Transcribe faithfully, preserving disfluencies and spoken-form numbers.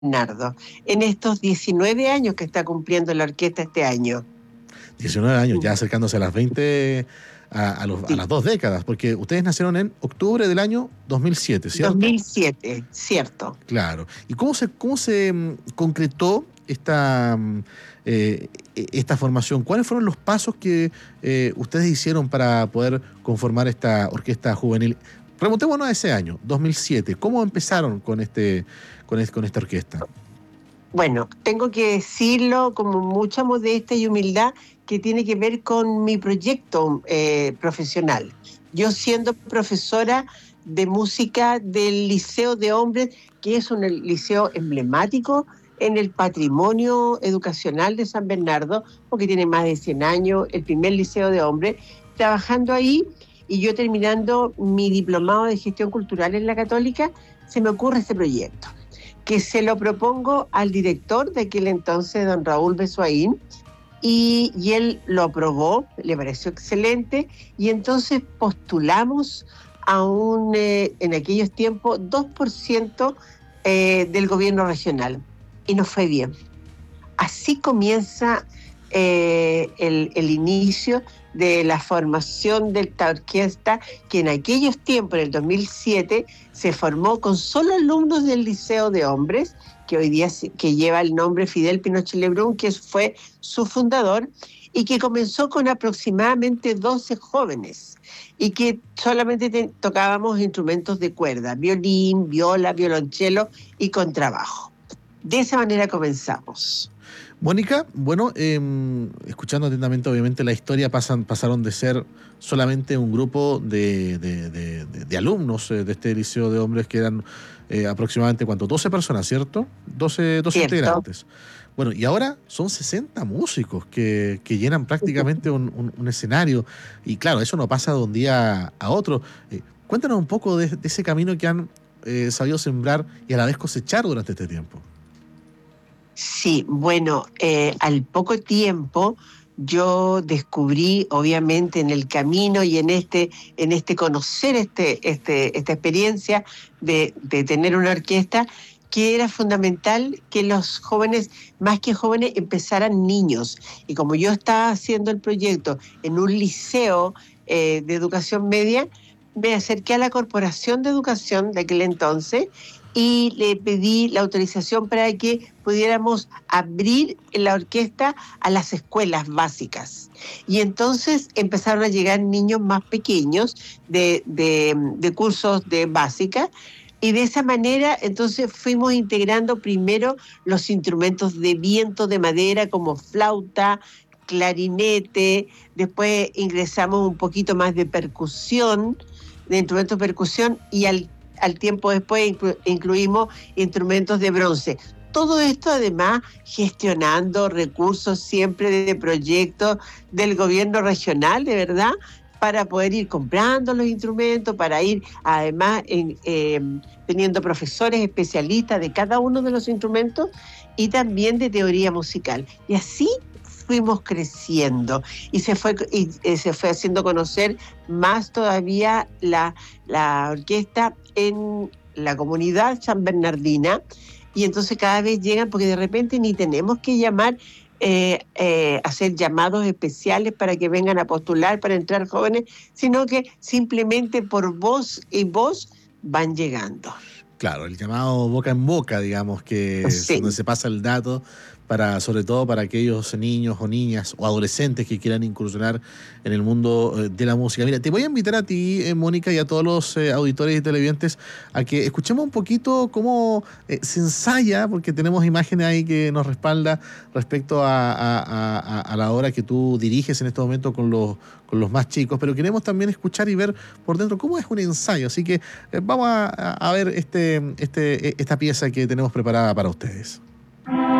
Bernardo, en estos diecinueve años que está cumpliendo la orquesta este año. diecinueve años, ya acercándose a las veinte, a, a, los, a Sí, las dos décadas, porque ustedes nacieron en octubre del año dos mil siete, ¿cierto? dos mil siete, cierto. Claro. ¿Y cómo se, cómo se mm, concretó esta, mm, eh, esta formación? ¿Cuáles fueron los pasos que eh, ustedes hicieron para poder conformar esta orquesta juvenil? Remontémonos a ese año, dos mil siete. ¿Cómo empezaron con, este, con, es- con esta orquesta? Bueno, tengo que decirlo con mucha modestia y humildad que tiene que ver con mi proyecto eh, profesional. Yo siendo profesora de música del Liceo de Hombres, que es un liceo emblemático en el patrimonio educacional de San Bernardo, porque tiene más de cien años, el primer liceo de hombres, trabajando ahí y yo terminando mi diplomado de gestión cultural en la Católica, se me ocurre este proyecto que se lo propongo al director de aquel entonces, don Raúl Besuaín, y, y él lo aprobó, le pareció excelente, y entonces postulamos a un, eh, en aquellos tiempos, dos por ciento eh, del gobierno regional, y nos fue bien. Así comienza eh, el, el inicio de la formación de esta orquesta, que en aquellos tiempos, en el dos mil siete, se formó con solo alumnos del Liceo de Hombres, que hoy día que lleva el nombre Fidel Pinochet Lebrun, que fue su fundador, y que comenzó con aproximadamente doce jóvenes, y que solamente te, tocábamos instrumentos de cuerda, violín, viola, violonchelo y contrabajo. De esa manera comenzamos. Mónica, bueno, eh, escuchando atentamente, obviamente la historia, pasan, pasaron de ser solamente un grupo de, de, de, de, de alumnos eh, de este liceo de hombres que eran eh, aproximadamente, ¿cuánto? doce personas, ¿cierto? doce, doce ¿Cierto? integrantes. Bueno, y ahora son sesenta músicos que, que llenan prácticamente un, un, un escenario. Y claro, eso no pasa de un día a otro. Eh, cuéntanos un poco de, de ese camino que han eh, sabido sembrar y a la vez cosechar durante este tiempo. Sí, bueno, eh, al poco tiempo yo descubrí, obviamente, en el camino y en este, en este conocer este, este, esta experiencia de, de tener una orquesta, que era fundamental que los jóvenes, más que jóvenes, empezaran niños. Y como yo estaba haciendo el proyecto en un liceo eh, de educación media, me acerqué a la Corporación de Educación de aquel entonces y le pedí la autorización para que pudiéramos abrir la orquesta a las escuelas básicas. Y entonces empezaron a llegar niños más pequeños de, de, de cursos de básica, y de esa manera entonces fuimos integrando primero los instrumentos de viento de madera como flauta, clarinete, después ingresamos un poquito más de percusión, de instrumentos de percusión, y al al tiempo después inclu incluimos instrumentos de bronce. Todo esto además gestionando recursos siempre de proyectos del gobierno regional, de verdad, para poder ir comprando los instrumentos, para ir además en, eh, teniendo profesores especialistas de cada uno de los instrumentos y también de teoría musical. Y así fuimos creciendo y se fue, y, eh, se fue haciendo conocer más todavía la, la orquesta en la comunidad san bernardina, y entonces cada vez llegan, porque de repente ni tenemos que llamar, eh, eh, hacer llamados especiales para que vengan a postular para entrar jóvenes, sino que simplemente por voz y voz van llegando. Claro, el llamado boca en boca, digamos, que es donde Sí. se pasa el dato, para, sobre todo para aquellos niños o niñas o adolescentes que quieran incursionar en el mundo eh, de la música. Mira, te voy a invitar a ti, eh, Mónica, y a todos los eh, auditores y televidentes a que escuchemos un poquito cómo eh, se ensaya, porque tenemos imágenes ahí que nos respalda respecto a, a, a, a la obra que tú diriges en este momento con los, con los más chicos, pero queremos también escuchar y ver por dentro cómo es un ensayo. Así que eh, vamos a, a ver este, este, esta pieza que tenemos preparada para ustedes.